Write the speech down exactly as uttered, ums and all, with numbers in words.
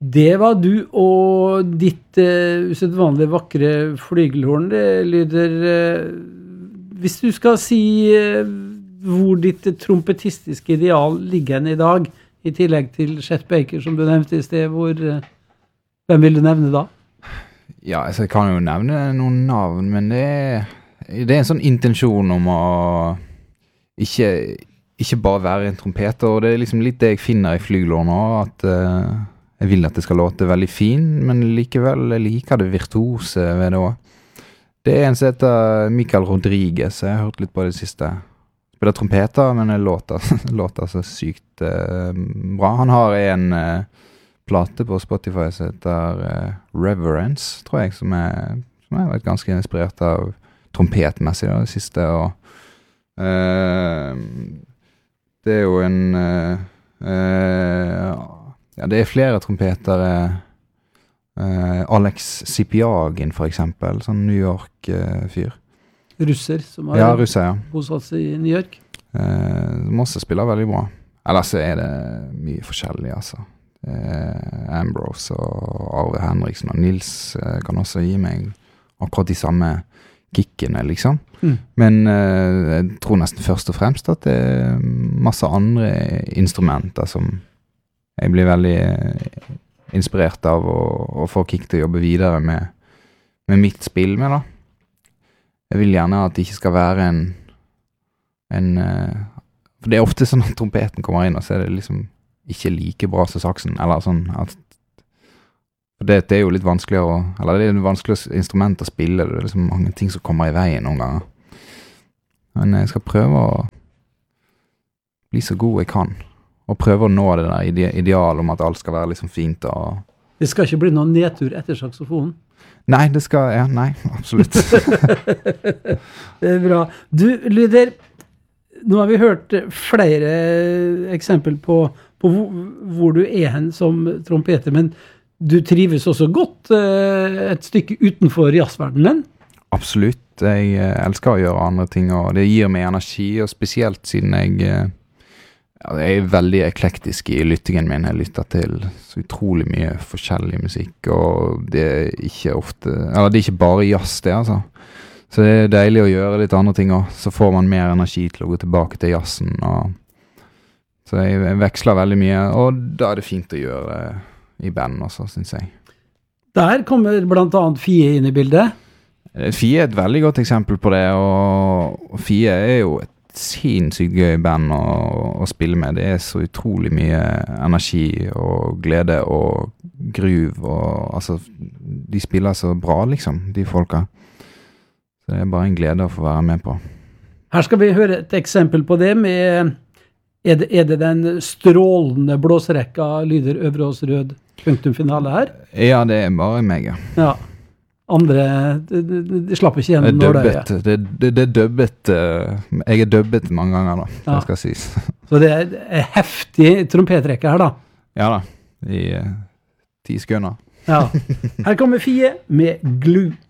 Det var du og ditt uh, usedvanlig vakre flygelhorn. Det lyder... Uh, hvis du skal si uh, hvor ditt trompetistiske ideal ligger i dag, i tillegg til Chet Baker, som du nevnte i sted, hvor, uh, hvem vil du nevne da? Ja, altså, jeg kan jo nevne noen navn, men det er, det er en sånn intensjon om å ikke, ikke bare være en trompeter, og det er liksom litt det jeg finner i flygelhorn nå, at... Uh, Jeg vil at det skal låte veldig fin, men likevel jeg liker det virtuose ved det også. Det er en som heter Michael Rodriguez, jeg har hørt litt på det siste. Spiller trompeter, men det låter, låter så sykt eh, bra. Han har en eh, plate på Spotify som heter eh, Reverence, tror jeg, som er, som er ganske inspirert av trompetmessig da, det siste. Og, eh, det er jo en... Eh, eh, Ja, det er flere trompeter. Eh, Alex Sipiagin, for eksempel. Sånn New York-fyr. Eh, russer, som har ja, russer, ja. bosatt seg i New York. Eh, som også spiller veldig bra. Ellers er det mye forskjellig, altså. Eh, Ambrose og Arve Henriksen og Nils eh, kan også gi meg akkurat de samme kickene, liksom. Mm. Men eh, jeg tror nesten først og fremst at det er masse andre instrumenter som jeg blir veldig inspirert av å, å få kick til å jobbe videre med, med mitt spill med da. Jeg vil gjerne at det ikke skal være en, en for det er ofte sånn at trompeten kommer inn og så er det liksom ikke like bra som saksen, eller sånn at for det, det er jo litt vanskeligere, eller det er et vanskeligere instrument å spille, det er liksom mange ting som kommer i veien noen ganger. Men jeg skal prøve å bli så god jeg kan. Og prøve å nå det der ide- idealet om at alt skal være liksom fint. Og... Det skal ikke bli noen nedtur etter saksofonen? Nei, det skal, ja, nei, absolutt. Det er bra. Du, Lyder, nå har vi hørt flere eksempel på, på hvor, hvor du er hen som trompeter, men du trives også godt eh, et stykke utenfor jazzverdenen? Absolutt. Jeg eh, elsker å gjøre andre ting, og det gir meg energi, og spesielt siden jeg... Eh, Ja, jeg er veldig eklektisk i lyttingen min. Jeg lytter til så utrolig mye forskjellig musikk, og det er ikke ofte, eller det er ikke bare jazz det, altså. Så det er deilig å gjøre litt andre ting også. Så får man mer energi til å gå tilbake til jazzen. Og så jeg, jeg veksler veldig mye, og da er det fint å gjøre i band også, synes jeg. Der kommer blant annet Fie inn i bildet. Fie er et veldig godt eksempel på det, og Fie er jo et sinnssykt gøy band å, å spille med. Det er så utrolig mye energi og glede og gruv og altså, de spiller så bra liksom, de folka. Så det er bare en glede å få være med på. Her skal vi høre et eksempel på det med, er det, er det den strålende blåserekka Lyder Øverås Rød punktumfinale her? Ja, det er bare meg, ja. Ja. Andre, de, de, de slapp ikke gjennom nåløyet. Det, det, det er dubbet, uh, jeg er dubbet mange ganger da, ja. Det skal sies. Så det er, er heftig trompetrekke her da? Ja da, i uh, ti sekunder. Ja. Her kommer Fie med Glue.